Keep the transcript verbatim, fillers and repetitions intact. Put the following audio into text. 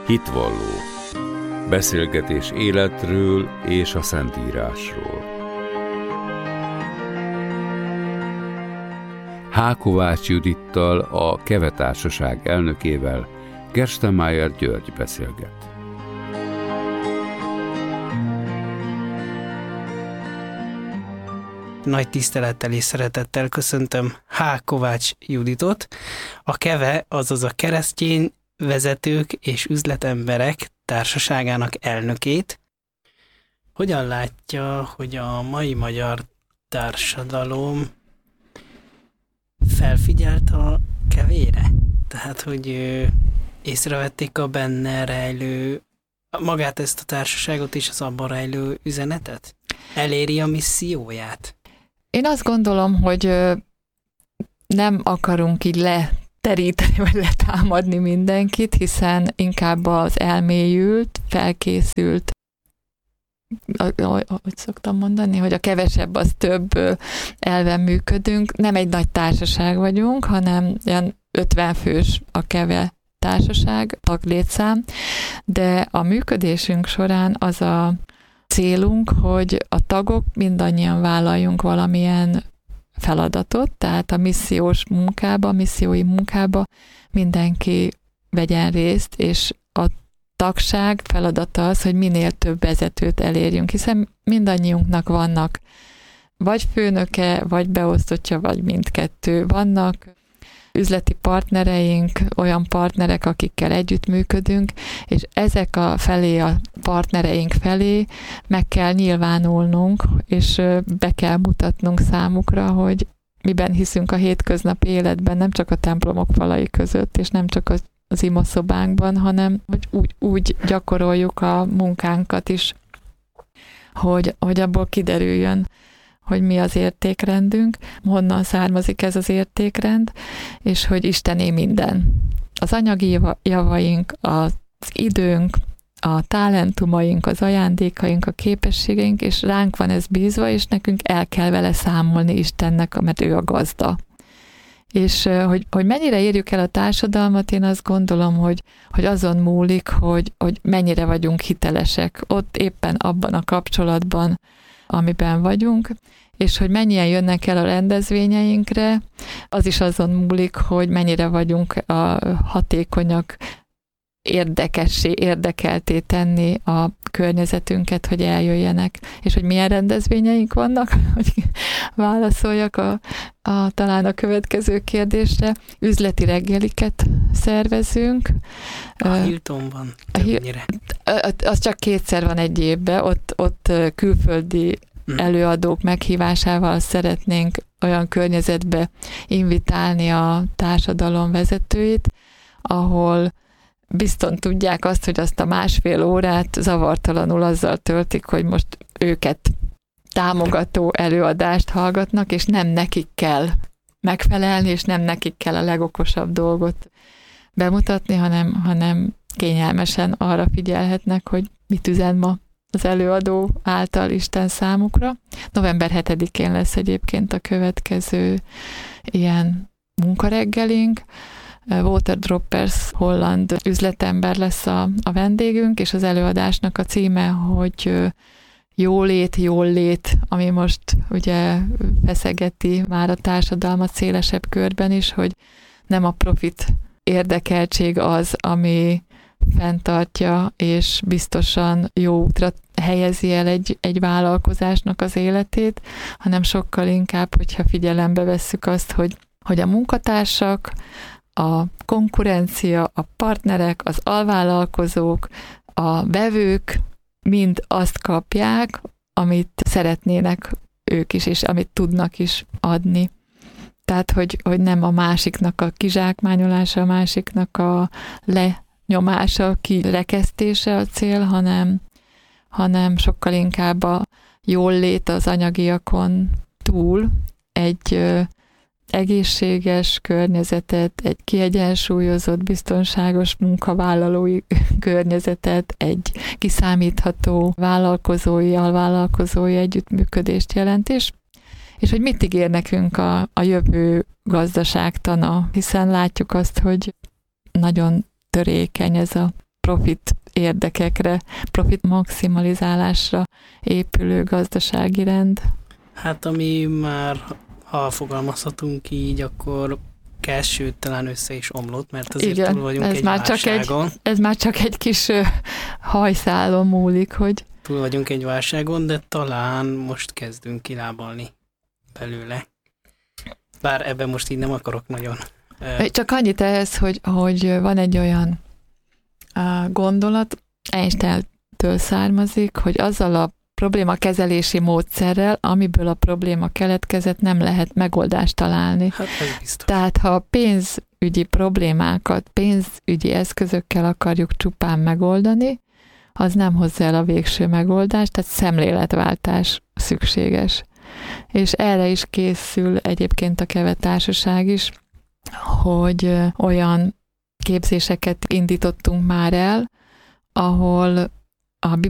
Hitvalló. Beszélgetés életről és a Szentírásról. H. Kovács Judittal, a Keve Társaság elnökével Gerstenmaier György beszélget. Nagy tisztelettel és szeretettel köszöntöm H. Kovács Juditot, a Keve, azaz a Keresztény Vezetők és Üzletemberek Társaságának elnökét. Hogyan látja, hogy a mai magyar társadalom felfigyelt a kevére? Tehát, hogy észrevették a benne rejlő, magát ezt a társaságot és az abban rejlő üzenetet? Eléri a misszióját? Én azt gondolom, hogy nem akarunk így leteríteni, vagy letámadni mindenkit, hiszen inkább az elmélyült, felkészült, hogy szoktam mondani, hogy a kevesebb az több elven működünk. Nem egy nagy társaság vagyunk, hanem olyan ötven fős a Keve társaság, taglétszám, de a működésünk során az a célunk, hogy a tagok mindannyian vállaljunk valamilyen feladatot, tehát a missziós munkába, a missziói munkába mindenki vegyen részt, és a tagság feladata az, hogy minél több vezetőt elérjünk, hiszen mindannyiunknak vannak vagy főnöke, vagy beosztottja, vagy mindkettő. Vannak üzleti partnereink, olyan partnerek, akikkel együttműködünk, és ezek a felé, a partnereink felé meg kell nyilvánulnunk, és be kell mutatnunk számukra, hogy miben hiszünk a hétköznapi életben, nem csak a templomok falai között, és nem csak az, az imaszobánkban, hanem hogy úgy, úgy gyakoroljuk a munkánkat is, hogy, hogy abból kiderüljön, hogy mi az értékrendünk, honnan származik ez az értékrend, és hogy Istené minden. Az anyagi javaink, az időnk, a talentumaink, az ajándékaink, a képességeink, és ránk van ez bízva, és nekünk el kell vele számolni Istennek, mert ő a gazda. És hogy, hogy mennyire érjük el a társadalmat, én azt gondolom, hogy, hogy azon múlik, hogy, hogy mennyire vagyunk hitelesek ott éppen abban a kapcsolatban, amiben vagyunk, és hogy mennyien jönnek el a rendezvényeinkre, az is azon múlik, hogy mennyire vagyunk a hatékonyak, érdekessé, érdekelté tenni a környezetünket, hogy eljöjjenek, és hogy milyen rendezvényeink vannak, hogy válaszoljak a, a, talán a következő kérdésre. Üzleti reggeliket szervezünk. A Hiltonban többnyire. Az csak kétszer van egy évben, ott, ott külföldi előadók meghívásával szeretnénk olyan környezetbe invitálni a társadalom vezetőit, ahol bizton tudják azt, hogy azt a másfél órát zavartalanul azzal töltik, hogy most őket támogató előadást hallgatnak, és nem nekik kell megfelelni, és nem nekik kell a legokosabb dolgot bemutatni, hanem, hanem kényelmesen arra figyelhetnek, hogy mit üzen ma az előadó által Isten számukra. november hetedikén lesz egyébként a következő ilyen munkareggelink. Waterdroppers holland üzletember lesz a, a vendégünk, és az előadásnak a címe, hogy jólét, jól lét, ami most ugye feszegeti már a társadalmat szélesebb körben is, hogy nem a profit érdekeltség az, ami fenntartja, és biztosan jó útra helyezi el egy, egy vállalkozásnak az életét, hanem sokkal inkább, hogyha figyelembe vesszük azt, hogy, hogy a munkatársak, a konkurencia, a partnerek, az alvállalkozók, a vevők mind azt kapják, amit szeretnének ők is, és amit tudnak is adni. Tehát, hogy, hogy nem a másiknak a kizsákmányolása, a másiknak a lenyomása, kirekesztése a cél, hanem, hanem sokkal inkább a jól lét az anyagiakon túl egy egészséges környezetet, egy kiegyensúlyozott, biztonságos munkavállalói környezetet, egy kiszámítható vállalkozói, alvállalkozói együttműködést jelent, és, és hogy mit ígér nekünk a, a jövő gazdaságtana, hiszen látjuk azt, hogy nagyon törékeny ez a profit érdekekre, profit maximalizálásra épülő gazdasági rend. Hát ami már, ha fogalmazhatunk így, akkor kell, sőt, talán össze is omlott, mert azért igen, túl vagyunk ez egy már válságon. Csak egy, ez már csak egy kis ö, hajszálon múlik, hogy... Túl vagyunk egy válságon, de talán most kezdünk kilábalni belőle. Bár ebben most így nem akarok nagyon. Csak annyit ehhez, hogy, hogy van egy olyan gondolat, Einsteintől származik, hogy azzal a probléma kezelési módszerrel, amiből a probléma keletkezett, nem lehet megoldást találni. Hát ez biztos. Tehát ha a pénzügyi problémákat pénzügyi eszközökkel akarjuk csupán megoldani, az nem hozza el a végső megoldást, tehát szemléletváltás szükséges. És erre is készül egyébként a Keve Társaság is, hogy olyan képzéseket indítottunk már el, ahol a